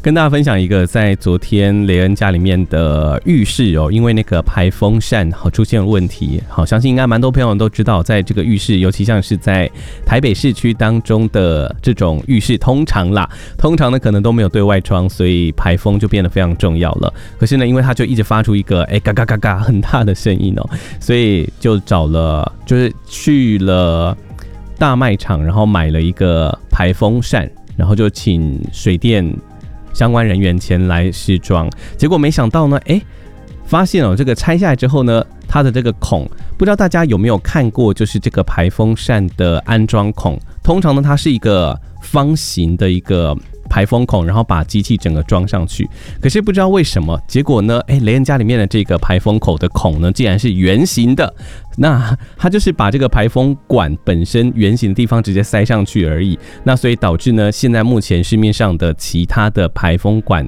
跟大家分享一个在昨天雷恩家里面的浴室哦，因为那个排风扇出现了问题，相信应该蛮多朋友都知道，在这个浴室，尤其像是在台北市区当中的这种浴室，通常呢可能都没有对外窗，所以排风就变得非常重要了。可是呢，因为它就一直发出一个嘎嘎嘎嘎很大的声音哦，所以就就是去了大卖场，然后买了一个排风扇，然后就请水电相关人员前来试装。结果没想到呢，发现这个拆下来之后呢，它的这个孔，不知道大家有没有看过，就是这个排风扇的安装孔，通常呢它是一个方形的一个排风孔，然后把机器整个装上去。可是不知道为什么，结果呢，雷恩家里面的这个排风口的孔呢，竟然是圆形的。那它就是把这个排风管本身圆形的地方直接塞上去而已。那所以导致呢，现在目前市面上的其他的排风管